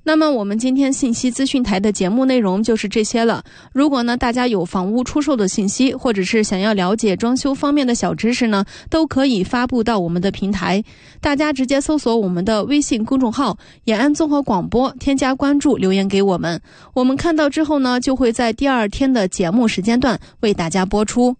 那么我们今天信息资讯台的节目内容就是这些了。如果呢大家有房屋出售的信息，或者是想要了解装修方面的小知识呢，都可以发布到我们的平台。大家直接搜索我们的微信公众号延安综合广播，添加关注，留言给我们。我们看到之后呢，就会在第2天的节目时间段为大家播出。